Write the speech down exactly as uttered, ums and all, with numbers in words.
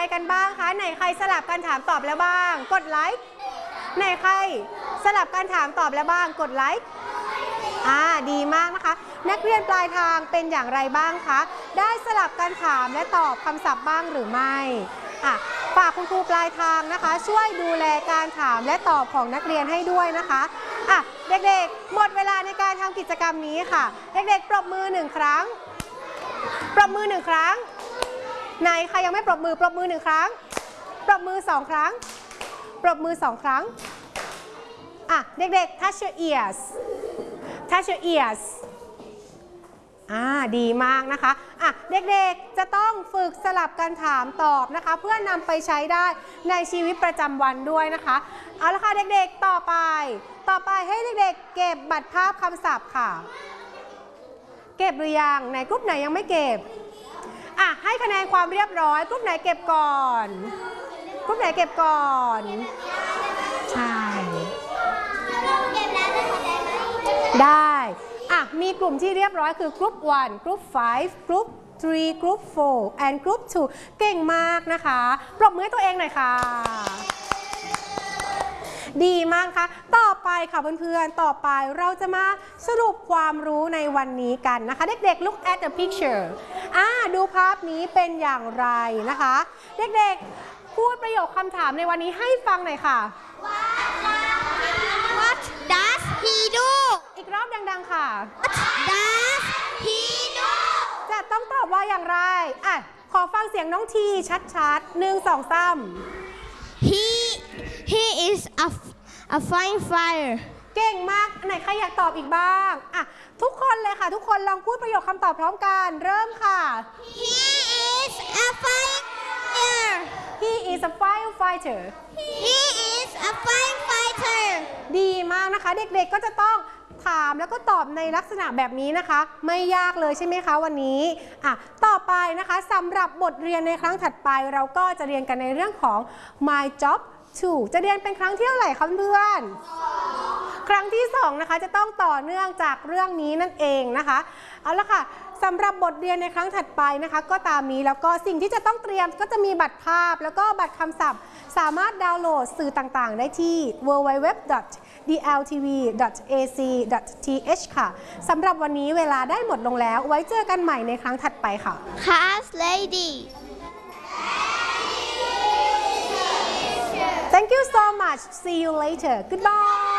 กันบ้างคะไหนใครสลับกันถามตอบแล้วบ้างกดไลค์ไหนใครสลับกันถามตอบแล้วบ้างกดไลค์อ่าดีมากนะคะนักเรียนปลายทางเป็นอย่างไรบ้างคะได้สลับกันถามและตอบคำศัพท์บ้างหรือไม่อ่ะฝากคุณครูปลายทางนะคะช่วยดูแลการถามและตอบของนักเรียนให้ด้วยนะคะอ่ะเด็กๆหมดเวลาในการทำกิจกรรมนี้ค่ะเด็กๆปรบมือหนึ่งครั้งปรบมือหนึ่งครั้งไหนใครยังไม่ปรบมือปรบมือหนึ่งครั้งปรบมือสองครั้งปรบมือสองครั้งอ่ะเด็กๆ touch your ears touch your ears อ่าดีมากนะคะอ่ะเด็กๆจะต้องฝึกสลับกันถามตอบนะคะเพื่อนำไปใช้ได้ในชีวิตประจำวันด้วยนะคะเอาละค่ะเด็กๆต่อไปต่อไปให้เด็กๆเก็บบัตรภาพคำศัพท์ค่ะเก็บหรือยังไหนกรุ๊ปไหนยังไม่เก็บอ่ะให้คะแนนความเรียบร้อยกรุ๊ปไหนเก็บก่อนกรุ๊ปไหนเก็บก่อนใช่ได้อ่ะมีกลุ่มที่เรียบร้อยคือกรุ๊ปone กรุ๊ปfive กรุ๊ปthree กรุ๊ปfour and กรุ๊ปtwoเก่งมากนะคะปรบมือให้ตัวเองหน่อยค่ะดีมากค่ะต่อไปค่ะเพื่อนๆต่อไปเราจะมาสรุปความรู้ในวันนี้กันนะคะเด็กๆ look at the picture อ่าดูภาพนี้เป็นอย่างไรนะคะเด็กๆพูดประโยคคำถามในวันนี้ให้ฟังหน่อยค่ะ What does he do อีกรอบดังๆค่ะ What does he do จะต้องตอบว่าอย่างไรอ่ะขอฟังเสียงน้องทีชัดๆหนึ่งสองสาม He he is a a fine fire เก่งมากไหนใครอยากตอบอีกบ้างอ่ะทุกคนเลยค่ะทุกคนลองพูดประโยคคำตอบพร้อมกันเริ่มค่ะ He is a firefighter He is a firefighter He is a firefighter ดีมากนะคะเด็กๆก็จะต้องถามแล้วก็ตอบในลักษณะแบบนี้นะคะไม่ยากเลยใช่ไหมคะวันนี้อ่ะต่อไปนะคะสำหรับบทเรียนในครั้งถัดไปเราก็จะเรียนกันในเรื่องของ my job two จะเรียนเป็นครั้งที่เท่าไหร่คะเพื่อนครั้งที่สองนะคะจะต้องต่อเนื่องจากเรื่องนี้นั่นเองนะคะเอาละค่ะสำหรับบทเรียนในครั้งถัดไปนะคะก็ตามนี้แล้วก็สิ่งที่จะต้องเตรียมก็จะมีบัตรภาพแล้วก็บัตรคำศัพท์สามารถดาวน์โหลดสื่อต่างๆได้ที่ ดับเบิลยู ดับเบิลยู ดับเบิลยู ดอท ดี แอล ที วี ดอท เอ ซี ดอท ที เอช ค่ะสำหรับวันนี้เวลาได้หมดลงแล้วไว้เจอกันใหม่ในครั้งถัดไปค่ะ Class lady Thank you so much see you later goodbye